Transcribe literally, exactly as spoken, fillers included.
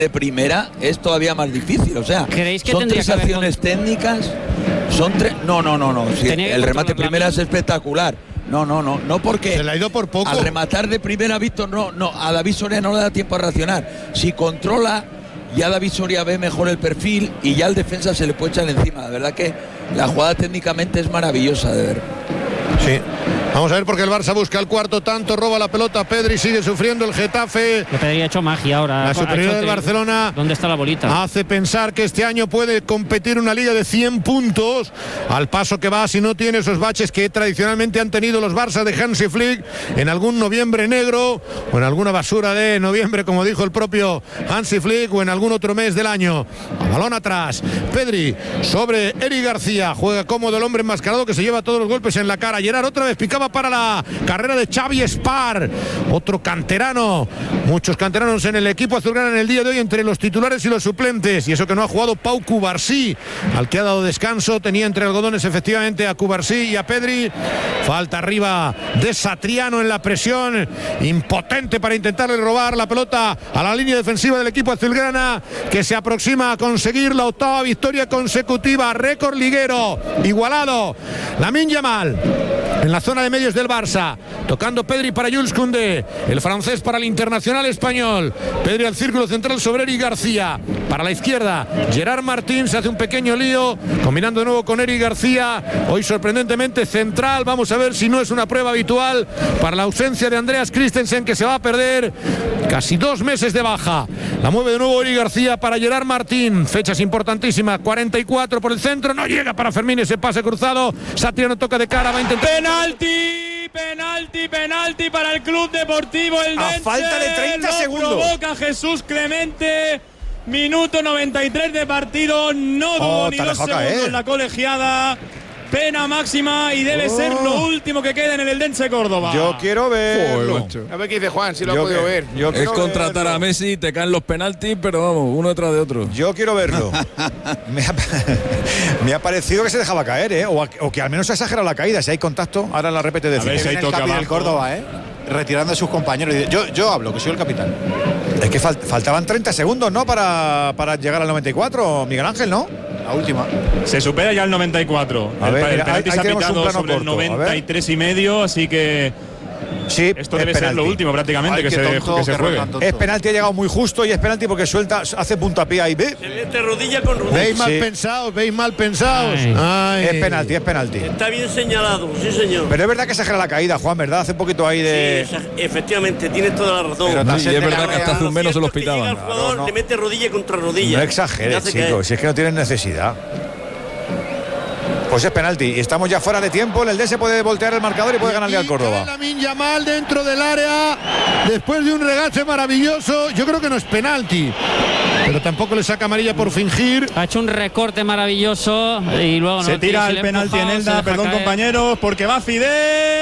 de primera es todavía más difícil, o sea, ¿creéis que son tres que acciones con... técnicas, son tres, no, no, no, no, sí, el remate primera es espectacular, no, no, no, no porque se le ha ido por poco. Al rematar de primera, Víctor, no, no, a David Soria no le da tiempo a reaccionar, si controla, ya David Soria ve mejor el perfil y ya el defensa se le puede echar encima, de verdad que la jugada técnicamente es maravillosa de ver. Sí. Vamos a ver porque el Barça busca el cuarto tanto, roba la pelota Pedri, sigue sufriendo el Getafe. Que Pedri ha hecho magia ahora. La superioridad del Barcelona. ¿Dónde está la bolita? Hace pensar que este año puede competir una liga de cien puntos. Al paso que va, si no tiene esos baches que tradicionalmente han tenido los Barça de Hansi Flick en algún noviembre negro o en alguna basura de noviembre, como dijo el propio Hansi Flick, o en algún otro mes del año. Balón atrás. Pedri sobre Eric García. Juega cómodo el hombre enmascarado que se lleva todos los golpes en la cara. Gerard otra vez picaba para la carrera de Xavi Espar, otro canterano, muchos canteranos en el equipo azulgrana en el día de hoy, entre los titulares y los suplentes, y eso que no ha jugado Pau Cubarsí, al que ha dado descanso. Tenía entre algodones efectivamente a Cubarsí y a Pedri. Falta arriba de Satriano en la presión, impotente para intentarle robar la pelota a la línea defensiva del equipo azulgrana, que se aproxima a conseguir la octava victoria consecutiva, récord liguero igualado. Lamine Yamal en la zona de medios del Barça, tocando Pedri para Jules Koundé, el francés para el internacional español. Pedri al círculo central sobre Eric García, para la izquierda Gerard Martín, se hace un pequeño lío, combinando de nuevo con Eric García, hoy sorprendentemente central. Vamos a ver si no es una prueba habitual para la ausencia de Andreas Christensen, que se va a perder casi dos meses de baja. La mueve de nuevo Eric García para Gerard Martín, fechas importantísimas, cuarenta y cuatro por el centro, no llega para Fermín ese pase cruzado. Satriano toca de cara, va a intentar... Penalti, penalti, penalti para el Club Deportivo El Dense. A falta de treinta lo segundos. Provoca Jesús Clemente. Minuto noventa y tres de partido. No dudó Oh, ni te ha dos dejado segundos caer. la colegiada. Pena máxima y debe oh. ser lo último que queda en el Eldense Córdoba. Yo quiero verlo. A ver qué dice Juan, si lo Yo ha podido que- ver. yo Es quiero contratar verlo. a Messi, te caen los penaltis, pero vamos, uno detrás de otro. Yo quiero verlo. me, ha, me ha parecido que se dejaba caer, ¿eh? O, a- o que al menos se ha exagerado la caída. Si hay contacto, ahora en la repete de A ver si hay el toque capitán del abajo. Córdoba, ¿eh? Retirando a sus compañeros. Yo, yo hablo, que soy el capitán. Es que fal- faltaban treinta segundos, ¿no? Para, para llegar al noventa y cuatro, Miguel Ángel, ¿no? La última. Se supera ya el noventa y cuatro. A el, ver, el mira, penalti ahí- se ha ahí tenemos un pitado plano sobre el corto, a ver. noventa y tres y medio, así que Sí, esto es debe ser lo penalti. último prácticamente Ay, que qué se, tonto, que se qué juegue. tan tonto. Es penalti, ha llegado muy justo y es penalti porque suelta, hace puntapié ahí. ¿Ve? Se mete rodilla con rodilla. Veis mal Sí. pensados, veis mal pensados. Ay. Ay. Es penalti, es penalti. Está bien señalado, sí señor. Pero es verdad que exagera la caída, Juan, ¿verdad? Hace un poquito ahí de... Sí, efectivamente, tienes toda la razón. Pero No, y Taser es de verdad la que hasta hace un menos se los pitaban. El jugador Claro, no. le mete rodilla contra rodilla. No Le exageres, hace chicos, caer. si es que no tienen necesidad. Pues es penalti y estamos ya fuera de tiempo. El Eldense puede voltear el marcador y puede ganarle al Córdoba. Lamine Yamal dentro del área, después de un regache maravilloso. Yo creo que no es penalti, pero tampoco le saca amarilla por fingir. Ha hecho un recorte maravilloso y luego Se no, tira se el le ha penalti en empujado, se Elda, deja perdón caer. compañeros, porque va Fidel.